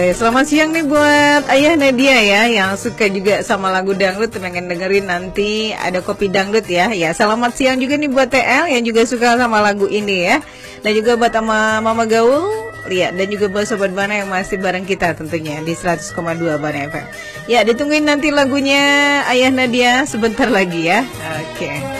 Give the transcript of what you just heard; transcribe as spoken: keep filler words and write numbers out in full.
Oke, selamat siang nih buat Ayah Nadia ya, yang suka juga sama lagu dangdut, pengen dengerin nanti ada kopi dangdut ya. Ya, selamat siang juga nih buat T L yang juga suka sama lagu ini ya. Dan juga buat sama Mama Gaul, lihat, dan juga buat Sobat Bana yang masih bareng kita tentunya di seratus koma dua Bana F M. Ya, ditungguin nanti lagunya Ayah Nadia sebentar lagi ya. Oke.